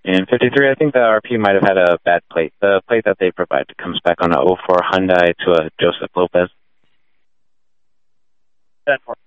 In 53, I think the RP might have had a bad plate. The plate that they provide comes back on a 04 Hyundai to a Joseph Lopez. 10-4.